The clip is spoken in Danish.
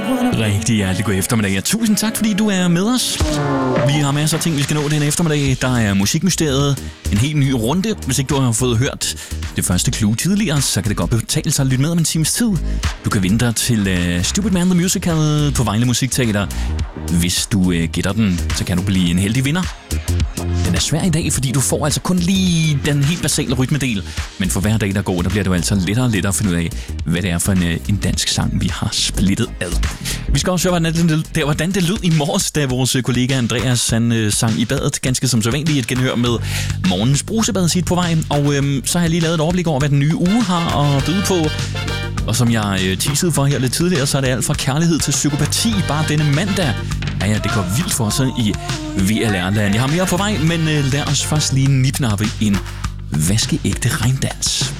Rigtig hjertelig god eftermiddag, og tusind tak, fordi du er med os. Vi har masser af ting, vi skal nå den eftermiddag. Der er Musikmysteriet, en helt ny runde. Hvis ikke du har fået hørt det første clue tidligere, så kan det godt betale sig at lytte med om en times tid. Du kan vinde dig til Stupid Man The Musical på Vejle Musikteater. Hvis du gætter den, så kan du blive en heldig vinder. Den er svær i dag, fordi du får altså kun lige den helt basale rytmedel. Men for hver dag, der går, der bliver det jo altså lettere og lettere at finde ud af, hvad det er for en dansk sang, vi har splittet ad. Vi skal også høre, hvordan det lød i morges, da vores kollega Andreas sang i badet, ganske som så vanligt et genhør med morgens brusebad sit på vej. Og så har jeg lige lavet et overblik over, hvad den nye uge har at byde på. Og som jeg teasede for her lidt tidligere, så er det alt fra kærlighed til psykopati bare denne mandag. Ja, det går vildt for sig i VLR-land. Jeg har mere på vej, men lad os først lige nipnappe en vaskeægte regndans.